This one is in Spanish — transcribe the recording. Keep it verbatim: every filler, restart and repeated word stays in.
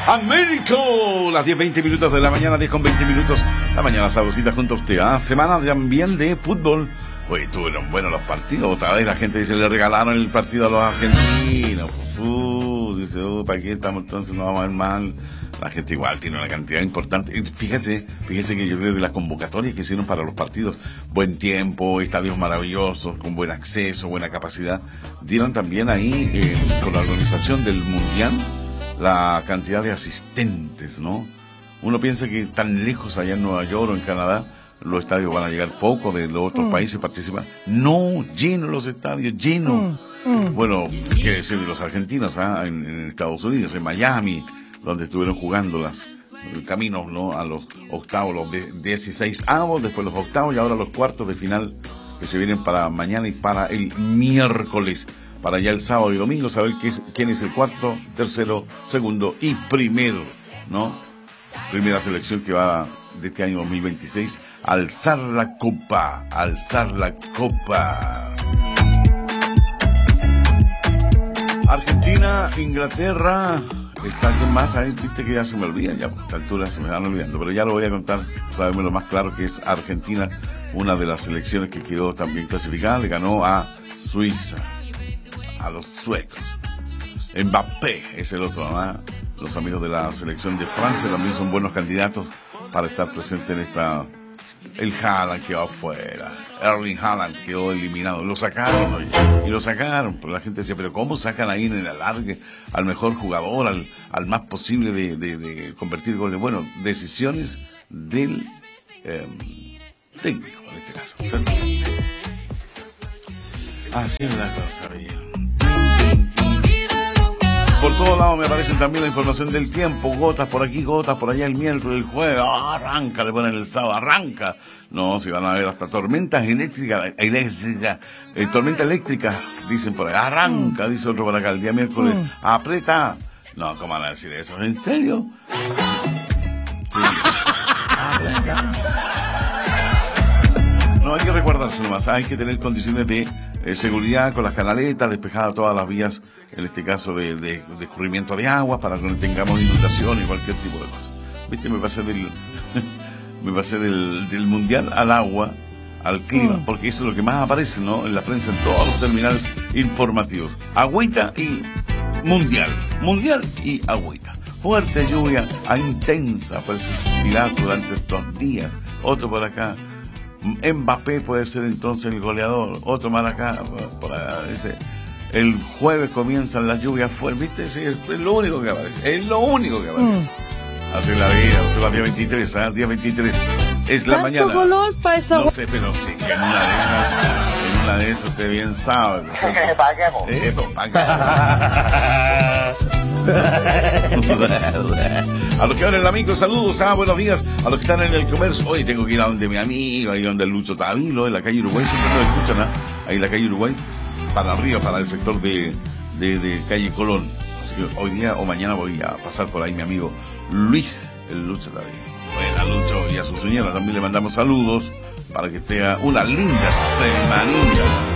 Américo, las diez veinte minutos de la mañana, diez con veinte minutos, la mañana sabrosita junto a usted. ¿Ah? Semana también de fútbol. Oye, tuvieron buenos los partidos. Otra vez la gente dice, le regalaron el partido a los argentinos. Uh, dice, uh, ¿para qué estamos entonces? No vamos a ver mal. La gente igual tiene una cantidad importante. Fíjese, fíjese que yo creo que las convocatorias que hicieron para los partidos, buen tiempo, estadios maravillosos, con buen acceso, buena capacidad, dieron también ahí, eh, con la organización del Mundial, la cantidad de asistentes, ¿no? Uno piensa que tan lejos allá en Nueva York o en Canadá, los estadios van a llegar poco, de los otros mm. países participan. No, llenos los estadios, llenos. Mm. Mm. Bueno, qué decir de los argentinos, ¿ah? en, en Estados Unidos, en Miami, donde estuvieron jugando las caminos, ¿no? A los octavos, los dieciséis avos, después los octavos y ahora los cuartos de final que se vienen para mañana y para el miércoles. Para ya el sábado y domingo saber qué es, quién es el cuarto, tercero, segundo y primero, ¿no? Primera selección que va de este año dos mil veintiséis a alzar la copa, alzar la copa. Argentina, Inglaterra, está alguien más ahí, viste que ya se me olvida, ya a esta altura se me van olvidando, pero ya lo voy a contar, sabemos lo más claro que es Argentina, una de las selecciones que quedó también clasificada, le ganó a Suiza, a los suecos. Mbappé es el otro, ¿no? Los amigos de la selección de Francia también son buenos candidatos para estar presente en esta. El Haaland quedó afuera, Erling Haaland quedó eliminado, lo sacaron, oye, y lo sacaron, pero la gente decía, pero ¿cómo sacan ahí en el alargue al mejor jugador, al, al más posible de, de, de convertir goles? Bueno, decisiones del eh, técnico en este caso, ¿cierto? Así es la cosa, bien. Por todos lados me aparecen también la información del tiempo, gotas por aquí, gotas por allá el miércoles, el jueves, oh, arranca, le ponen el sábado, arranca. No, si van a ver hasta tormentas eléctricas, eléctrica, eh, tormenta eléctrica, dicen por ahí, arranca, dice otro por acá, el día miércoles, aprieta. No, ¿cómo van a decir eso? ¿En serio? Sí. No, hay que recordarse nomás, hay que tener condiciones de eh, seguridad con las canaletas, despejadas todas las vías, en este caso de, de, de escurrimiento de agua, para que no tengamos inundación y cualquier tipo de cosa. Viste, me pasé del, me pasé del, del mundial al agua, al clima, mm. porque eso es lo que más aparece, ¿no? En la prensa, en todos los terminales informativos. Agüita y mundial, mundial y agüita. Fuerte lluvia, a intensa, persistirá durante estos días. Otro por acá. Mbappé puede ser entonces el goleador, otro más acá, por acá, ese. El jueves comienzan las lluvias fuertes, ¿viste? Sí, es, es lo único que aparece, es lo único que aparece. Mm. Así es la vida, son las diez veintitrés, ¿eh? día veintitrés, es la mañana. ¿Tanto color para esa? No sé, pero sí, que en una de esas, en una de esas usted bien sabe. ¿No? Eh, pues, a los que hablan el amigo, saludos, ah, buenos días. A los que están en el comercio, hoy tengo que ir a donde mi amigo, ahí donde el Lucho Tavilo, en la calle Uruguay, siempre lo escuchan, ¿ah? Ahí en la calle Uruguay, para arriba, para el sector de, de, de calle Colón. Así que hoy día o mañana voy a pasar por ahí mi amigo Luis, el Lucho Tavilo. Bueno, a Lucho y a su señora también le mandamos saludos para que tenga una linda semanita.